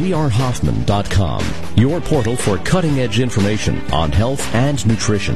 drhoffman.com, your portal for cutting-edge information on health and nutrition.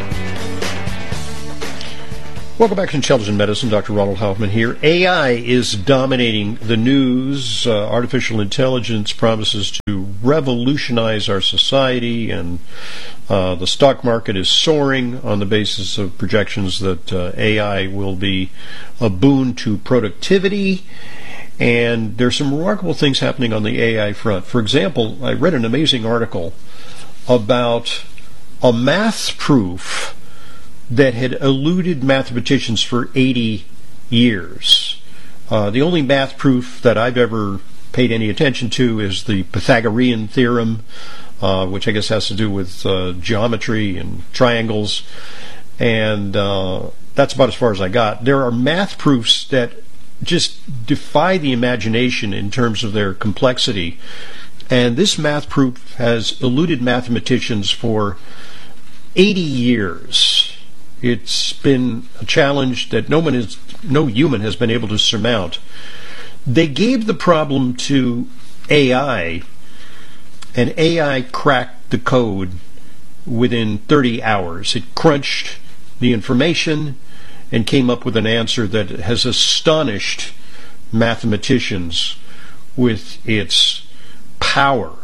Welcome back to Intelligent Medicine. Dr. Ronald Hoffman here. AI is dominating the news. Artificial intelligence promises to revolutionize our society, and the stock market is soaring on the basis of projections that AI will be a boon to productivity. And there's some remarkable things happening on the AI front. For example, I read an amazing article about a math proof that had eluded mathematicians for 80 years. The only math proof that I've ever paid any attention to is the Pythagorean theorem, which I guess has to do with geometry and triangles, and that's about as far as I got. There are math proofs that just defy the imagination in terms of their complexity, and this math proof has eluded mathematicians for 80 years. It's been a challenge that no human has been able to surmount. They gave the problem to AI, and AI cracked the code within 30 hours. It crunched the information and came up with an answer that has astonished mathematicians with its power.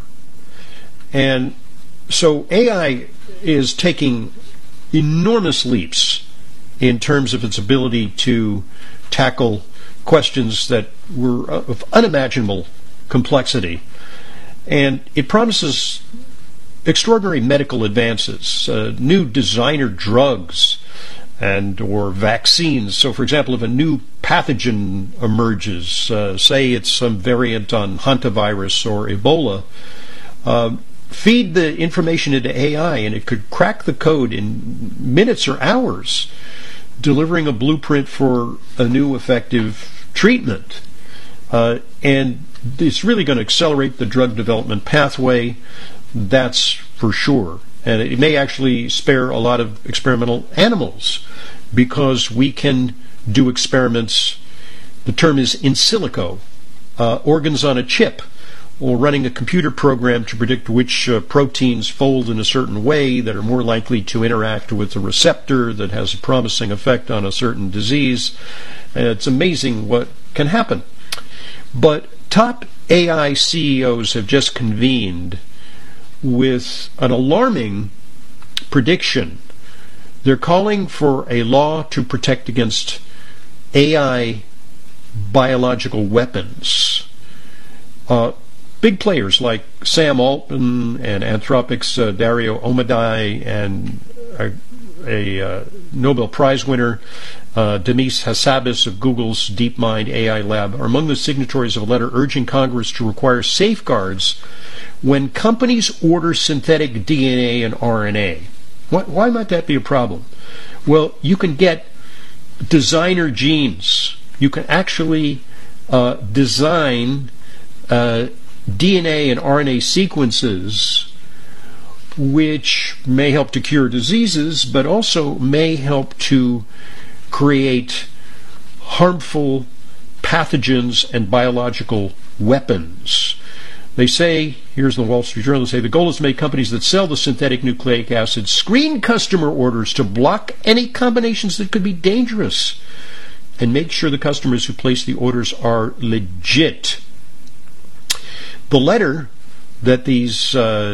And so AI is taking enormous leaps in terms of its ability to tackle questions that were of unimaginable complexity. And it promises extraordinary medical advances, new designer drugs and or vaccines. So, for example, if a new pathogen emerges, say it's some variant on hantavirus or Ebola, feed the information into AI, and it could crack the code in minutes or hours, delivering a blueprint for a new effective treatment. And it's really going to accelerate the drug development pathway, that's for sure. And it may actually spare a lot of experimental animals, because we can do experiments, the term is in silico, organs on a chip, or running a computer program to predict which proteins fold in a certain way that are more likely to interact with a receptor that has a promising effect on a certain disease. It's amazing what can happen. But top AI CEOs have just convened with an alarming prediction. They're calling for a law to protect against AI biological weapons. Big players like Sam Altman and Anthropic's Dario Amodei and a Nobel Prize winner, Demis Hassabis of Google's DeepMind AI lab, are among the signatories of a letter urging Congress to require safeguards when companies order synthetic DNA and RNA. Why might that be a problem? Well, you can get designer genes. You can actually design DNA and RNA sequences which may help to cure diseases, but also may help to create harmful pathogens and biological weapons. They say, here's the Wall Street Journal, they say the goal is to make companies that sell the synthetic nucleic acid screen customer orders to block any combinations that could be dangerous and make sure the customers who place the orders are legit. The letter that these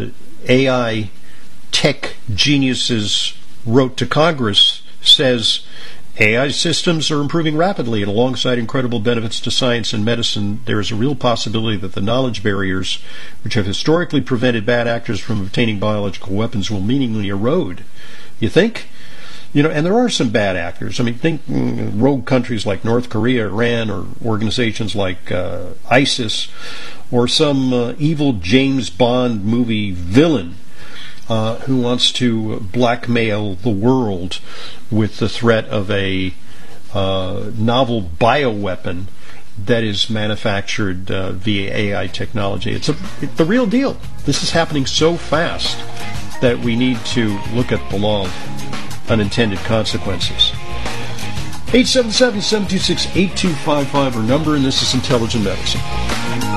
AI tech geniuses wrote to Congress says AI systems are improving rapidly, and alongside incredible benefits to science and medicine, there is a real possibility that the knowledge barriers which have historically prevented bad actors from obtaining biological weapons will meaningfully erode. You think? And there are some bad actors. I mean, think rogue countries like North Korea, Iran, or organizations like ISIS, or some evil James Bond movie villain who wants to blackmail the world with the threat of a novel bioweapon that is manufactured via AI technology. It's the real deal. This is happening so fast that we need to look at the law of unintended consequences. 877-726-8255 our number, and this is Intelligent Medicine.